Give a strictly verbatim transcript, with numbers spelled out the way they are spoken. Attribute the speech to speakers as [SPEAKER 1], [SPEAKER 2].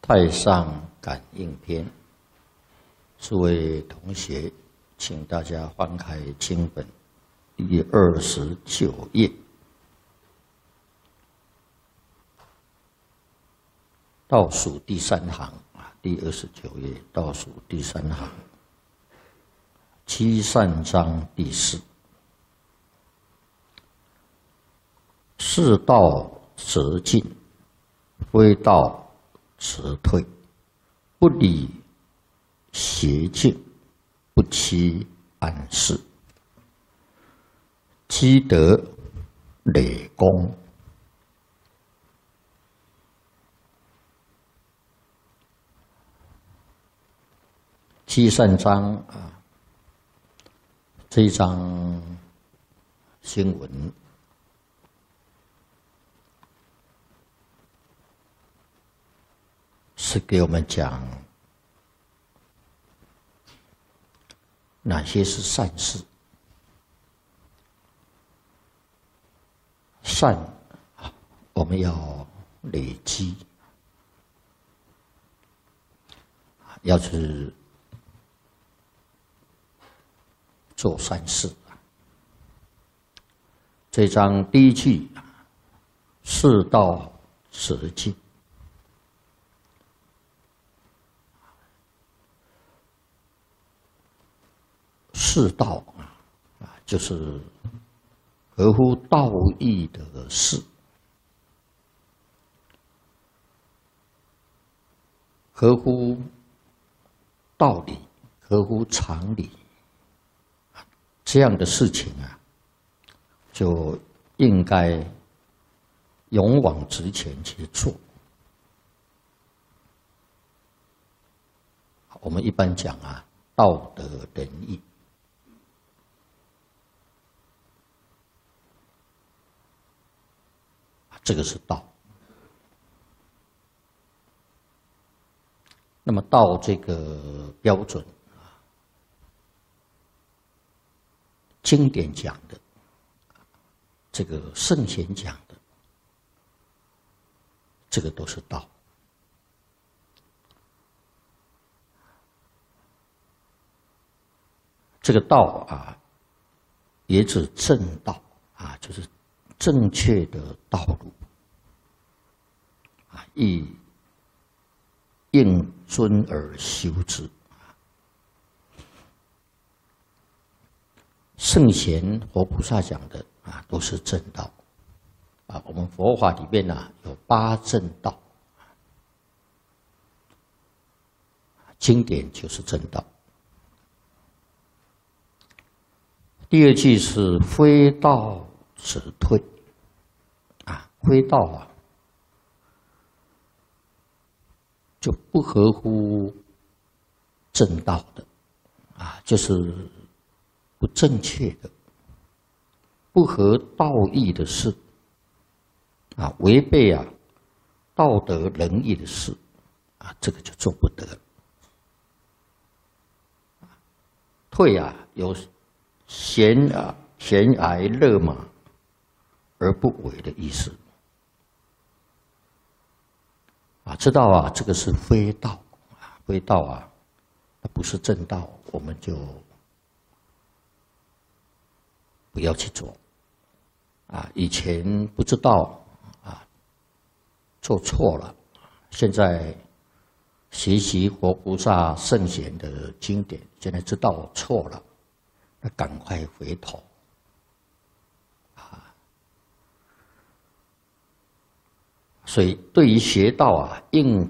[SPEAKER 1] 太上感应篇，诸位同学，请大家翻开经本第二十九页，倒数第三行啊，第二十九页倒数第三行，七善章第四，是道则进，非道则退，不理邪境，不欺安世，积德累功。七善章啊，这一章新闻是给我们讲哪些是善事。善，我们要累积，要去做善事。这章第一句，是道则进。是道啊，就是合乎道义的事，合乎道理，合乎常理，这样的事情啊，就应该勇往直前去做。我们一般讲啊，道德仁义。这个是道。那么道这个标准啊，经典讲的，这个圣贤讲的，这个都是道。这个道啊，也指正道啊，就是正确的道路啊，亦应遵而修之。圣贤佛菩萨讲的啊，都是正道啊。我们佛法里面啊，有八正道，经典就是正道。第二句是非道则退啊，非道啊，就不合乎正道的啊，就是不正确的，不合道义的事啊，违背啊道德仁义的事啊，这个就做不得。退啊，有悬啊悬崖勒马而不为的意思啊，知道啊，这个是非道啊，非道啊，它不是正道，我们就不要去做啊。以前不知道啊，做错了，现在学习佛菩萨圣贤的经典，现在知道错了，那赶快回头。所以，对于学道啊，应